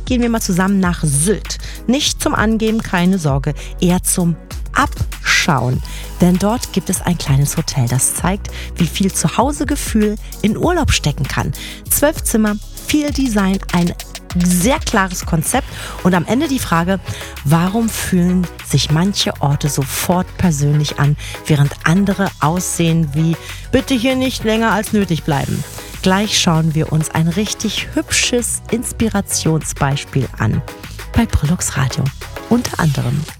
gehen wir mal zusammen nach Sylt. Nicht zum Angeben, keine Sorge, eher zum Abschauen. Denn dort gibt es ein kleines Hotel, das zeigt, wie viel Zuhausegefühl in Urlaub stecken kann. 12 Zimmer, viel Design, ein sehr klares Konzept und am Ende die Frage, warum fühlen sich manche Orte sofort persönlich an, während andere aussehen wie bitte hier nicht länger als nötig bleiben. Gleich schauen wir uns ein richtig hübsches Inspirationsbeispiel an. Bei Brillux Radio unter anderem.